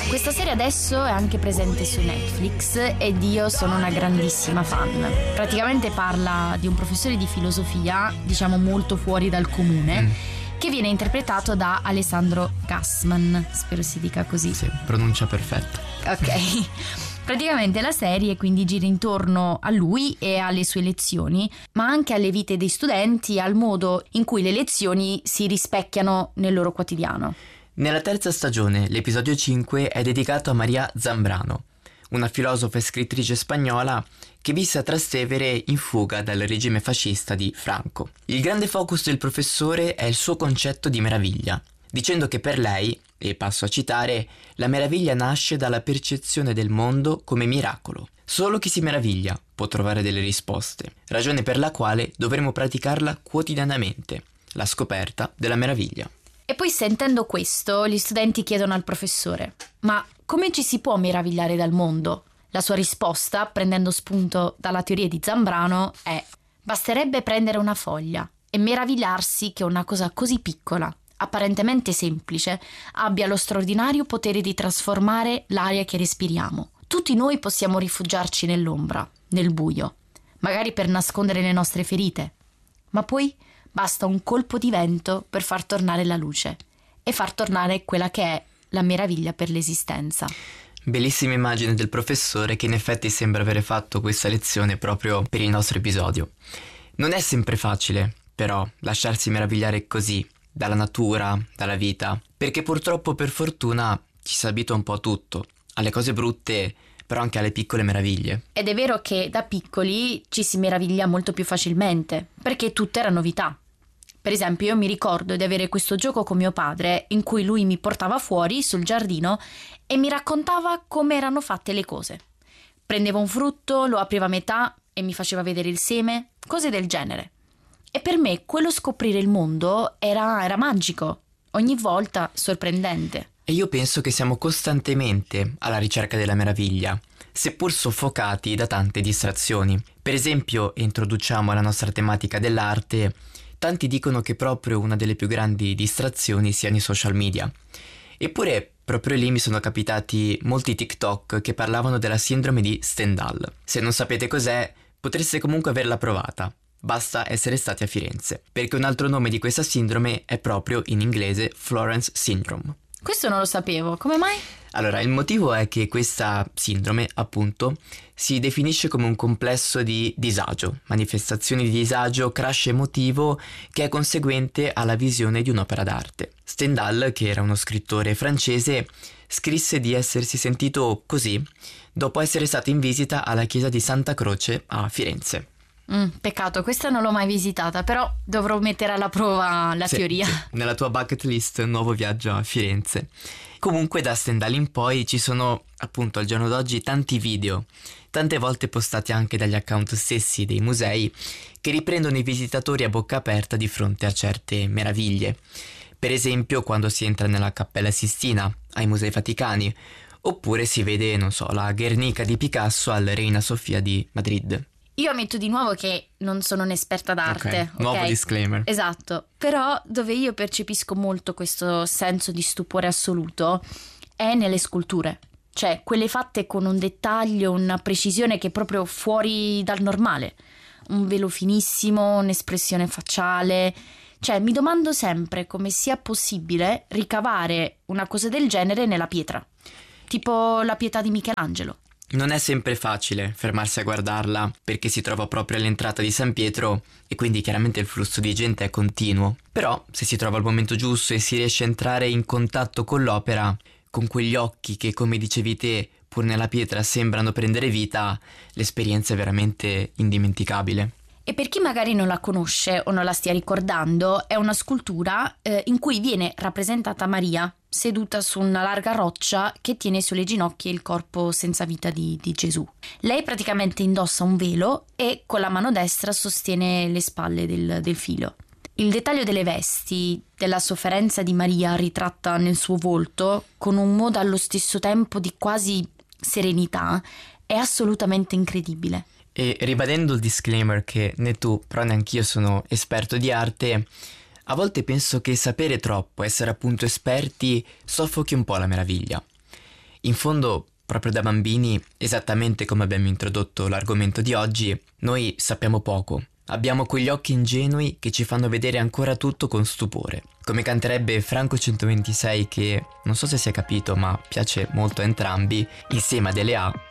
Questa serie adesso è anche presente su Netflix ed io sono una grandissima fan. Praticamente parla di un professore di filosofia, diciamo molto fuori dal comune, che viene interpretato da Alessandro Gassman, spero si dica così. Sì, pronuncia perfetta. Ok. Praticamente la serie quindi gira intorno a lui e alle sue lezioni, ma anche alle vite dei studenti e al modo in cui le lezioni si rispecchiano nel loro quotidiano. Nella terza stagione, l'episodio 5 è dedicato a Maria Zambrano, una filosofa e scrittrice spagnola che visse a Trastevere in fuga dal regime fascista di Franco. Il grande focus del professore è il suo concetto di meraviglia, dicendo che per lei, e passo a citare, la meraviglia nasce dalla percezione del mondo come miracolo. Solo chi si meraviglia può trovare delle risposte, ragione per la quale dovremo praticarla quotidianamente, la scoperta della meraviglia. E poi sentendo questo, gli studenti chiedono al professore: ma come ci si può meravigliare dal mondo? La sua risposta, prendendo spunto dalla teoria di Zambrano, è: basterebbe prendere una foglia e meravigliarsi che una cosa così piccola, apparentemente semplice, abbia lo straordinario potere di trasformare l'aria che respiriamo. Tutti noi possiamo rifugiarci nell'ombra, nel buio, magari per nascondere le nostre ferite, ma poi basta un colpo di vento per far tornare la luce e far tornare quella che è la meraviglia per l'esistenza. Bellissima immagine del professore che in effetti sembra avere fatto questa lezione proprio per il nostro episodio. Non è sempre facile, però, lasciarsi meravigliare così dalla natura, dalla vita, perché purtroppo per fortuna ci si abitua un po' a tutto, alle cose brutte, però anche alle piccole meraviglie. Ed è vero che da piccoli ci si meraviglia molto più facilmente, perché tutto era novità. Per esempio, io mi ricordo di avere questo gioco con mio padre in cui lui mi portava fuori sul giardino e mi raccontava come erano fatte le cose. Prendeva un frutto, lo apriva a metà e mi faceva vedere il seme, cose del genere. E per me quello scoprire il mondo era magico, ogni volta sorprendente. E io penso che siamo costantemente alla ricerca della meraviglia, seppur soffocati da tante distrazioni. Per esempio, introduciamo la nostra tematica dell'arte, tanti dicono che proprio una delle più grandi distrazioni siano i social media. Eppure, proprio lì mi sono capitati molti TikTok che parlavano della sindrome di Stendhal. Se non sapete cos'è, potreste comunque averla provata. Basta essere stati a Firenze, perché un altro nome di questa sindrome è proprio in inglese Florence Syndrome. Questo non lo sapevo, come mai? Allora, il motivo è che questa sindrome, appunto, si definisce come un complesso di disagio, manifestazioni di disagio, crash emotivo che è conseguente alla visione di un'opera d'arte. Stendhal, che era uno scrittore francese, scrisse di essersi sentito così dopo essere stato in visita alla chiesa di Santa Croce a Firenze. Peccato, questa non l'ho mai visitata, però dovrò mettere alla prova la teoria. Sì. Nella tua bucket list, nuovo viaggio a Firenze. Comunque da Stendhal in poi ci sono, appunto al giorno d'oggi, tanti video, tante volte postati anche dagli account stessi dei musei, che riprendono i visitatori a bocca aperta di fronte a certe meraviglie. Per esempio quando si entra nella Cappella Sistina, ai Musei Vaticani, oppure si vede, non so, la Guernica di Picasso al Reina Sofia di Madrid. Io ammetto di nuovo che non sono un'esperta d'arte. Ok, nuovo disclaimer. Esatto, però dove io percepisco molto questo senso di stupore assoluto è nelle sculture. Cioè, quelle fatte con un dettaglio, una precisione che è proprio fuori dal normale. Un velo finissimo, un'espressione facciale. Cioè, mi domando sempre come sia possibile ricavare una cosa del genere nella pietra. Tipo la Pietà di Michelangelo. Non è sempre facile fermarsi a guardarla perché si trova proprio all'entrata di San Pietro e quindi chiaramente il flusso di gente è continuo. Però se si trova al momento giusto e si riesce a entrare in contatto con l'opera, con quegli occhi che, come dicevi te, pur nella pietra sembrano prendere vita, l'esperienza è veramente indimenticabile. E per chi magari non la conosce o non la stia ricordando, è una scultura in cui viene rappresentata Maria seduta su una larga roccia che tiene sulle ginocchia il corpo senza vita di Gesù. Lei praticamente indossa un velo e con la mano destra sostiene le spalle del filo. Il dettaglio delle vesti, della sofferenza di Maria ritratta nel suo volto, con un modo allo stesso tempo di quasi serenità, è assolutamente incredibile. E ribadendo il disclaimer che né tu, però neanch'io sono esperto di arte, a volte penso che sapere troppo, essere appunto esperti, soffochi un po' la meraviglia. In fondo, proprio da bambini, esattamente come abbiamo introdotto l'argomento di oggi, noi sappiamo poco. Abbiamo quegli occhi ingenui che ci fanno vedere ancora tutto con stupore. Come canterebbe Franco 126 che, non so se si è capito, ma piace molto a entrambi, insieme a Dele A,